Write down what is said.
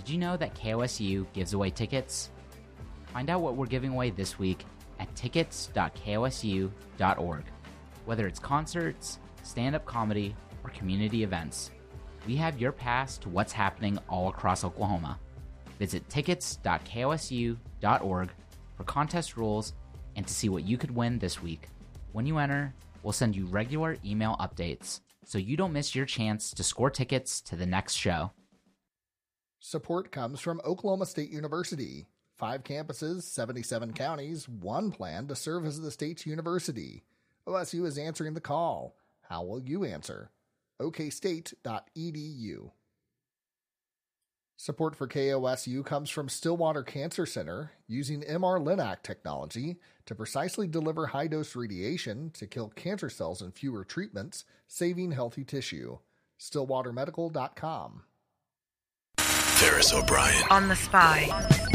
Did you know that KOSU gives away tickets? Find out what we're giving away this week at tickets.kosu.org. Whether it's concerts, stand-up comedy, or community events, we have your pass to what's happening all across Oklahoma. Visit tickets.kosu.org for contest rules and to see what you could win this week. When you enter, we'll send you regular email updates so you don't miss your chance to score tickets to the next show. Support comes from Oklahoma State University. 5 campuses, 77 counties, one plan to serve as the state's university. OSU is answering the call. How will you answer? okstate.edu. Support for KOSU comes from Stillwater Cancer Center, using MR-Linac technology to precisely deliver high-dose radiation to kill cancer cells in fewer treatments, saving healthy tissue. StillwaterMedical.com. Ferris O'Brien on The Spy.